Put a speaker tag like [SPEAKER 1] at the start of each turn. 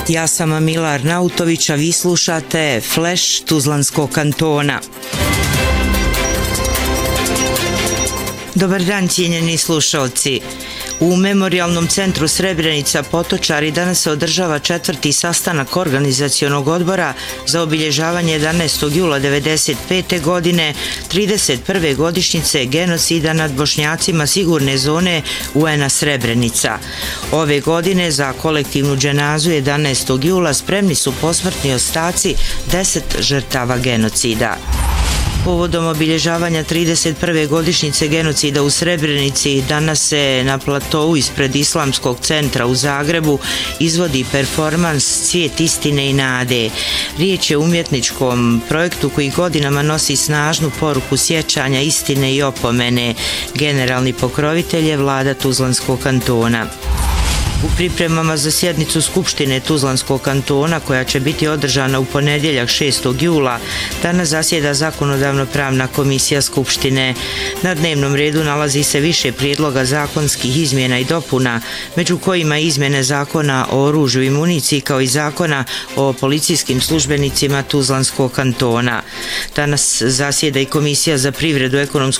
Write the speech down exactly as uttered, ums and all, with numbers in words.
[SPEAKER 1] Ja sam Mila Arnautović, a vi slušate Flash Tuzlanskog kantona. Dobar dan, cijenjeni slušalci. U Memorijalnom centru Srebrenica Potočari danas se održava četvrti sastanak organizacionog odbora za obilježavanje jedanaestog jula devedeset pete godine, trideset prve godišnjice genocida nad Bošnjacima sigurne zone U N-a Srebrenica. Ove godine za kolektivnu dženazu jedanaestog jula spremni su posmrtni ostaci deset žrtava genocida. Povodom obilježavanja trideset prve godišnjice genocida u Srebrenici danas se na platovu ispred Islamskog centra u Zagrebu izvodi performans Cvijet istine i nade. Riječ je o umjetničkom projektu koji godinama nosi snažnu poruku sjećanja, istine i opomene. Generalni pokrovitelj je vlada Tuzlanskog kantona. U pripremama za sjednicu Skupštine Tuzlanskog kantona, koja će biti održana u ponedjeljak šestog jula, danas zasjeda Zakonodavno-pravna komisija Skupštine. Na dnevnom redu nalazi se više prijedloga zakonskih izmjena i dopuna, među kojima izmjene zakona o oružju i municiji kao i zakona o policijskim službenicima Tuzlanskog kantona. Danas zasjeda i Komisija za privredu, ekonomsku